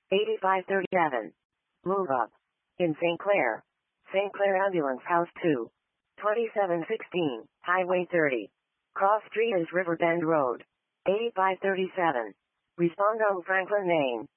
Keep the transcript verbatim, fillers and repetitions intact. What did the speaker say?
eighty-five thirty-seven. Move up. In Saint Clair. Saint Clair Ambulance House two. twenty-seven sixteen, Highway thirty. Cross Street is Riverbend Road. eighty-five thirty-seven. Respond on Franklin Main.